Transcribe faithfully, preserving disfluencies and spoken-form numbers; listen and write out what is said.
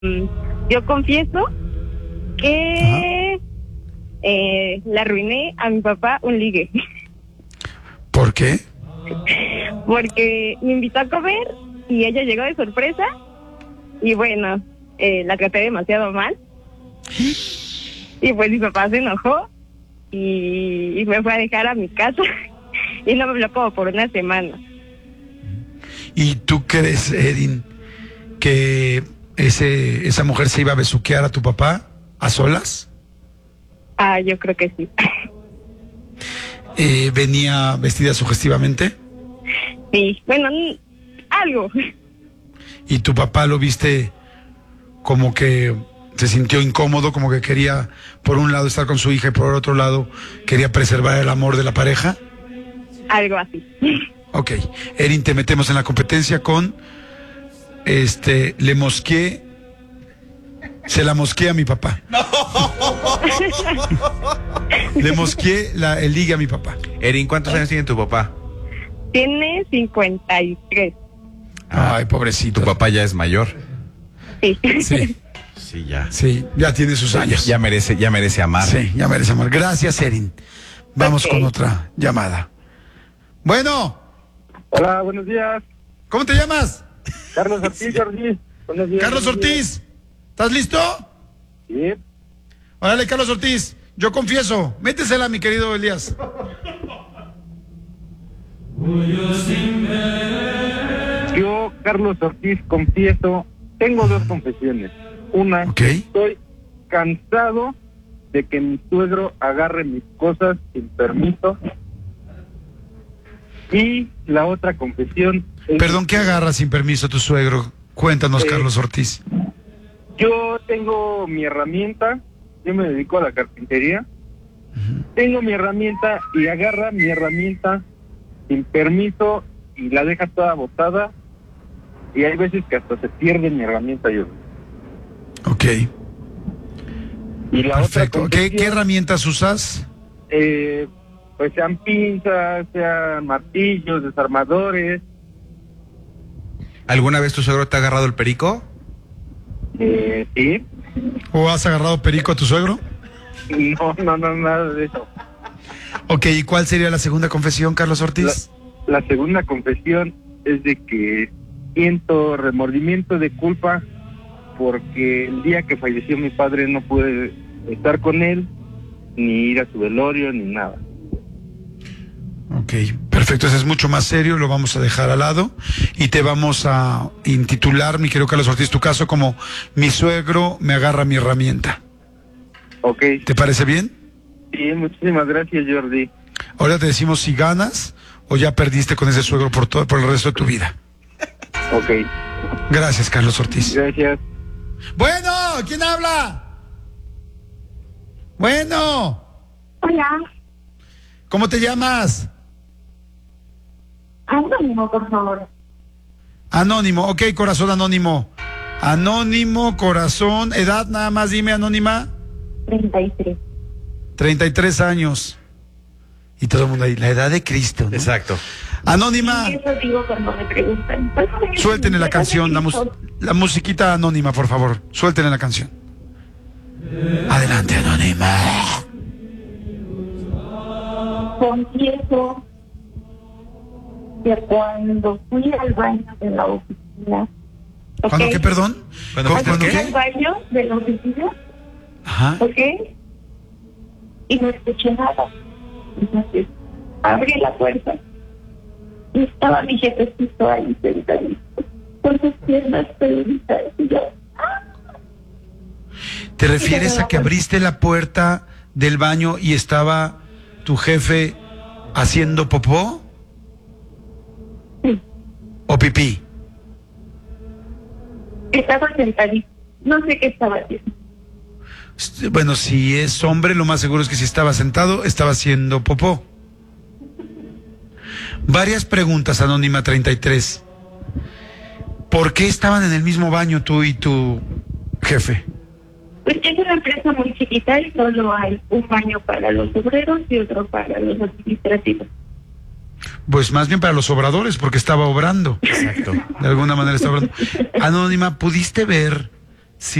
Mm, Yo confieso que eh, le arruiné a mi papá un ligue. ¿Por qué? Porque me invitó a comer y ella llegó de sorpresa y bueno, eh, la traté demasiado mal. Y pues mi papá se enojó y, y me fue a dejar a mi casa y no me habló como por una semana. ¿Y tú crees, Edin, que ese esa mujer se iba a besuquear a tu papá a solas? Ah, yo creo que sí. Eh, ¿Venía vestida sugestivamente? Sí, bueno, n- algo. ¿Y tu papá lo viste como que se sintió incómodo, como que quería por un lado estar con su hija y por otro lado quería preservar el amor de la pareja? Algo así. Ok, Erin, te metemos en la competencia con este, le mosqué, se la mosqué a mi papá. Le mosqué la, el ligue a mi papá. Erin, ¿cuántos años tiene tu papá? Tiene cincuenta y tres. Ay, pobrecito. Tu papá ya es mayor. Sí. Sí, Sí, ya. sí, ya tiene sus Ya, años. ya merece, ya merece amar. Sí, ya merece amor. Gracias, Erin. Vamos Ok. con otra llamada. Bueno, Hola, buenos días. ¿cómo te llamas? Carlos Ortiz, Jordi. Buenos días. Carlos buenos días. Ortiz. ¿Estás listo? Sí. Órale, Carlos Ortiz. Yo confieso. Métesela, mi querido Elías. Yo, Carlos Ortiz, confieso, tengo dos confesiones. Una, Ok. estoy cansado de que mi suegro agarre mis cosas sin permiso. Y la otra confesión es... Perdón, ¿qué agarra sin permiso tu suegro? Cuéntanos, Eh, Carlos Ortiz. Yo tengo mi herramienta, yo me dedico a la carpintería. Tengo mi herramienta y agarra mi herramienta sin permiso y la deja toda botada. Y hay veces que hasta se pierde mi herramienta yo. Ok, Y la perfecto. otra ¿Qué, ¿Qué herramientas usas? eh, pues sean pinzas, sean martillos, desarmadores. ¿Alguna vez tu suegro te ha agarrado el perico? Eh, sí. ¿O has agarrado perico a tu suegro? No, no, no, nada de eso. Ok, ¿y cuál sería la segunda confesión, Carlos Ortiz? La, la segunda confesión es de que siento remordimiento de culpa porque el día que falleció mi padre no pude estar con él, ni ir a su velorio, ni nada. Ok, perfecto, eso es mucho más serio, lo vamos a dejar al lado y te vamos a intitular, mi querido Carlos Ortiz, tu caso como mi suegro me agarra mi herramienta. Ok. ¿Te parece bien? Sí, muchísimas gracias, Jordi. Ahora te decimos si ganas o ya perdiste con ese suegro por todo, por el resto de tu vida. Ok. Gracias, Carlos Ortiz. Gracias. Bueno, ¿quién habla? Bueno, Hola, ¿cómo te llamas? anónimo, por favor. Anónimo, ok, corazón anónimo. Anónimo, corazón, edad nada más, dime, anónima. treinta y tres. treinta y tres años. Y todo el mundo ahí, la edad de Cristo, ¿no? Exacto. Anónima, Eso digo cuando me preguntan. suéltenle la canción, la, mus- la musiquita anónima, por favor. Suéltenle la canción. Adelante, anónima. Confieso que cuando fui al baño de la oficina, ¿Cuándo ¿ok? qué, perdón? ¿Cuándo ¿Cu- fuiste ¿Cuándo Fui qué? al qué? baño de la oficina, Ajá. ¿ok? Y no escuché nada. Entonces, abrí la puerta y estaba mi jefecito ahí sentadito, con sus piernas peluditas y yo, ¿Te refieres a que abriste la puerta del baño y estaba tu jefe haciendo popó? sí, ¿O pipí? estaba sentadito. No sé qué estaba haciendo. S- Bueno, si es hombre, lo más seguro es que si estaba sentado, estaba haciendo popó. Varias preguntas, Anónima treinta y tres. ¿Por qué estaban en el mismo baño tú y tu jefe? Pues es una empresa muy chiquita y solo hay un baño para los obreros y otro para los administrativos. Pues más bien para los obradores, porque estaba obrando. Exacto. De alguna manera estaba obrando. Anónima, ¿pudiste ver